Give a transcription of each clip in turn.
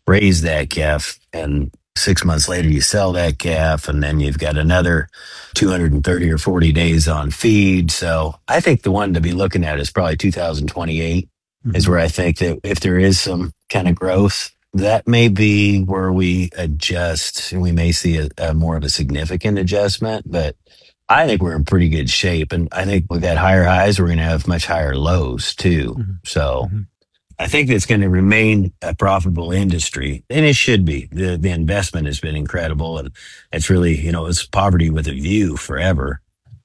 raise that calf, and 6 months later you sell that calf, and then you've got another 230 or 40 days on feed. So I think the one to be looking at is probably 2028 is where I think that if there is some kind of growth, that may be where we adjust, and we may see a more of a significant adjustment. But I think we're in pretty good shape, and I think with that higher highs, we're going to have much higher lows too. So I think it's going to remain a profitable industry, and it should be. The investment has been incredible, and it's really, it's poverty with a view forever.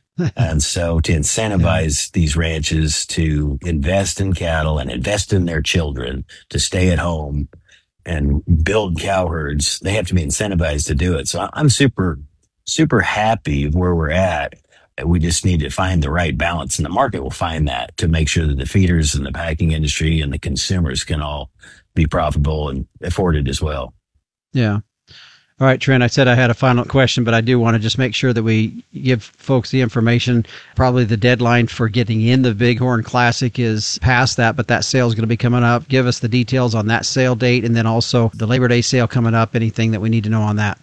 And so to incentivize these ranches to invest in cattle and invest in their children to stay at home and build cow herds, they have to be incentivized to do it. So I'm super, super happy where we're at. We just need to find the right balance, and the market will find that to make sure that the feeders and the packing industry and the consumers can all be profitable and afford it as well. Yeah. All right, Trent, I said I had a final question, but I do want to just make sure that we give folks the information. Probably the deadline for getting in the Bighorn Classic is past that, but that sale is going to be coming up. Give us the details on that sale date, and then also the Labor Day sale coming up, anything that we need to know on that.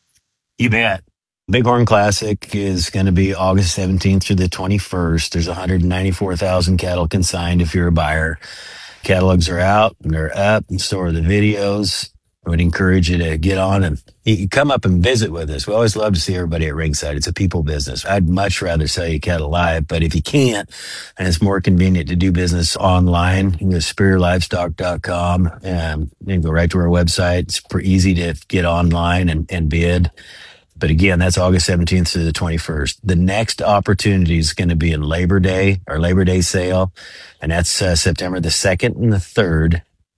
You bet. Bighorn Classic is going to be August 17th through the 21st. There's 194,000 cattle consigned if you're a buyer. Catalogs are out and they're up, and so are the videos. I would encourage you to get on and you can come up and visit with us. We always love to see everybody at ringside. It's a people business. I'd much rather sell you cattle live, but if you can't, and it's more convenient to do business online, you can go to SuperiorLivestock.com and you can go right to our website. It's pretty easy to get online and bid. But again, that's August 17th through the 21st. The next opportunity is going to be in Labor Day, our Labor Day sale, and that's September the 2nd and the 3rd.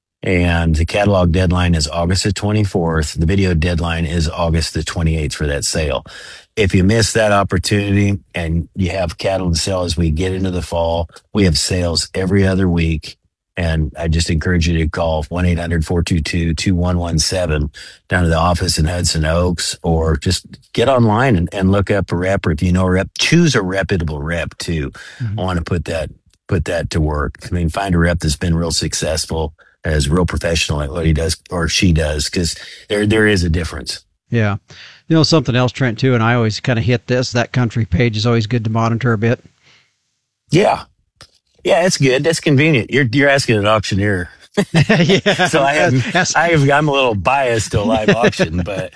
And the catalog deadline is August the 24th. The video deadline is August the 28th for that sale. If you miss that opportunity and you have cattle to sell as we get into the fall, we have sales every other week. And I just encourage you to call 1-800-422-2117 down to the office in Hudson Oaks, or just get online and look up a rep, or if you know a rep, choose a reputable rep too. I want to put that to work. I mean, find a rep that's been real successful, is real professional at what he does or she does, because there is a difference. Yeah. Something else, Trent, too, and I always kind of hit this, that country page is always good to monitor a bit. Yeah. Yeah, it's good. That's convenient. You're asking an auctioneer. Yeah. So I'm a little biased to a live auction, but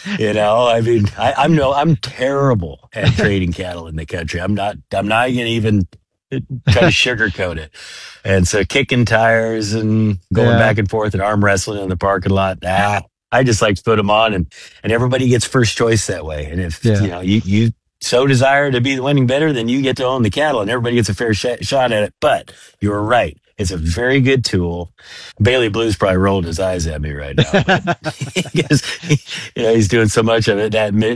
I'm terrible at trading cattle in the country. I'm not going to even try to sugarcoat it. And so kicking tires and going back and forth and arm wrestling in the parking lot, I just like to put them on, and everybody gets first choice that way. And if you so desire to be the winning bidder, then you get to own the cattle, and everybody gets a fair shot at it. But you're right. It's a very good tool. Bailey Blue's probably rolling his eyes at me right now, because he's doing so much of it. And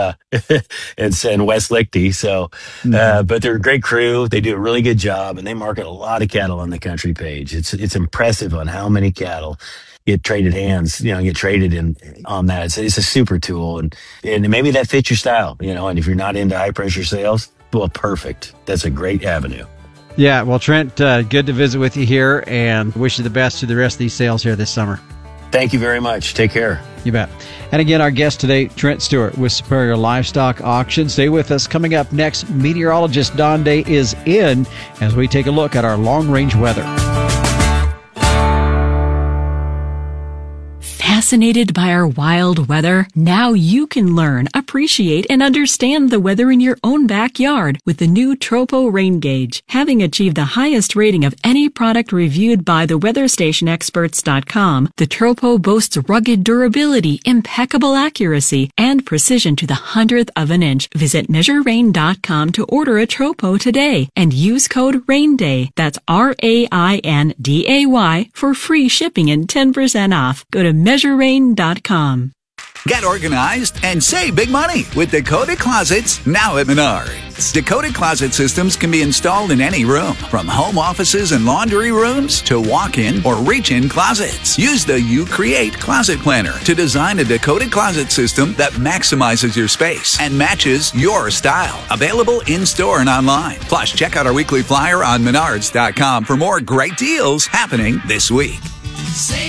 Wes Lichty. So, but they're a great crew. They do a really good job, and they market a lot of cattle on the country page. It's impressive on how many cattle get traded hands, get traded on that. It's a super tool, and maybe that fits your style, and if you're not into high pressure sales, well, perfect. That's a great avenue. Yeah, well, Trent, good to visit with you here, and wish you the best to the rest of these sales here this summer. Thank you very much. Take care. You bet. And again, our guest today, Trent Stewart with Superior Livestock Auction. Stay with us. Coming up next, meteorologist Don Day is in as we take a look at our long-range weather. Fascinated by our wild weather? Now you can learn, appreciate, and understand the weather in your own backyard with the new Tropo Rain Gauge. Having achieved the highest rating of any product reviewed by the WeatherStationExperts.com, the Tropo boasts rugged durability, impeccable accuracy, and precision to the 100th of an inch. Visit MeasureRain.com to order a Tropo today and use code RAINDAY, that's RAINDAY, for free shipping and 10% off. Go to MeasureRain.com. Get organized and save big money with Dakota Closets now at Menards. Dakota Closet systems can be installed in any room, from home offices and laundry rooms to walk-in or reach-in closets. Use the You Create Closet Planner to design a Dakota Closet system that maximizes your space and matches your style. Available in-store and online. Plus, check out our weekly flyer on Menards.com for more great deals happening this week.